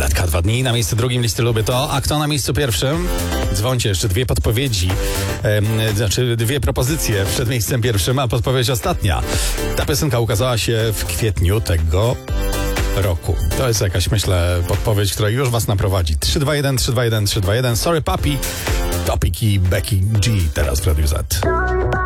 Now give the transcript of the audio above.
Tabletka 2 dni. Na miejscu drugim listy Lubię To. A kto na miejscu pierwszym? Dzwońcie, jeszcze dwie podpowiedzi. Znaczy dwie propozycje przed miejscem pierwszym, a podpowiedź ostatnia. Ta piosenka ukazała się w kwietniu tego roku. To jest jakaś, myślę, podpowiedź, która już was naprowadzi. 321, 321, 321. Sorry Papi, Topic i Becky G teraz w Radiu Z.